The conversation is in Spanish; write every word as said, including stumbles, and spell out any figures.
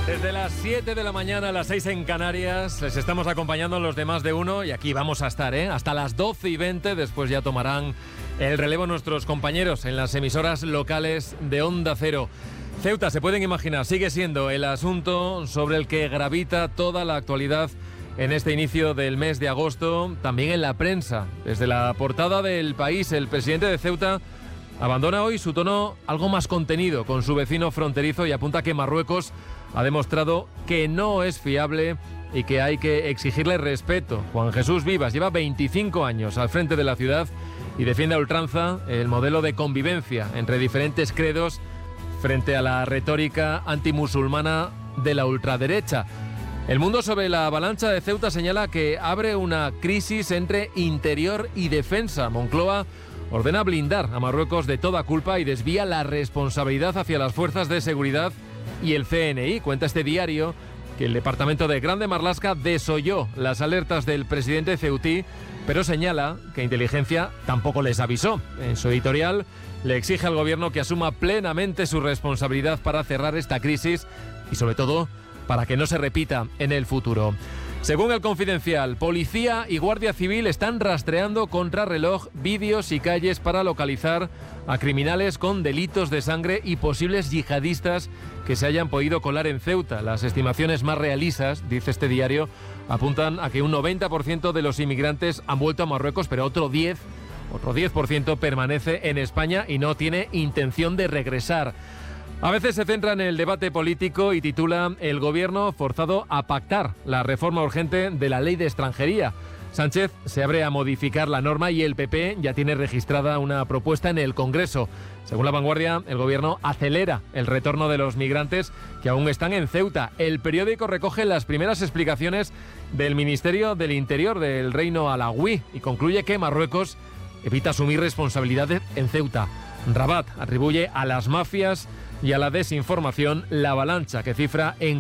Desde las siete de la mañana a las seis en Canarias les estamos acompañando los de Más de Uno y aquí vamos a estar, ¿eh? Hasta las doce y veinte, después ya tomarán el relevo nuestros compañeros en las emisoras locales de Onda Cero. Ceuta, se pueden imaginar, sigue siendo el asunto sobre el que gravita toda la actualidad en este inicio del mes de agosto, también en la prensa. Desde la portada del País, el presidente de Ceuta abandona hoy su tono algo más contenido con su vecino fronterizo y apunta que Marruecos ha demostrado que no es fiable y que hay que exigirle respeto. Juan Jesús Vivas lleva veinticinco años al frente de la ciudad y defiende a ultranza el modelo de convivencia entre diferentes credos frente a la retórica antimusulmana de la ultraderecha. El Mundo sobre la avalancha de Ceuta señala que abre una crisis entre interior y defensa. Moncloa ordena blindar a Marruecos de toda culpa y desvía la responsabilidad hacia las fuerzas de seguridad y el C N I. Cuenta este diario que el departamento de Grande Marlaska desoyó las alertas del presidente ceutí, pero señala que inteligencia tampoco les avisó. En su editorial le exige al gobierno que asuma plenamente su responsabilidad para cerrar esta crisis y sobre todo para que no se repita en el futuro. Según El Confidencial, policía y guardia civil están rastreando contrarreloj vídeos y calles para localizar a criminales con delitos de sangre y posibles yihadistas que se hayan podido colar en Ceuta. Las estimaciones más realistas, dice este diario, apuntan a que un noventa por ciento de los inmigrantes han vuelto a Marruecos, pero otro diez, otro diez por ciento permanece en España y no tiene intención de regresar. A veces se centra en el debate político y titula "El gobierno forzado a pactar la reforma urgente de la ley de extranjería". Sánchez se abre a modificar la norma y el P P ya tiene registrada una propuesta en el Congreso. Según La Vanguardia, el gobierno acelera el retorno de los migrantes que aún están en Ceuta. El periódico recoge las primeras explicaciones del Ministerio del Interior del Reino Alauí y concluye que Marruecos evita asumir responsabilidades en Ceuta. Rabat atribuye a las mafias y a la desinformación la avalancha que cifra en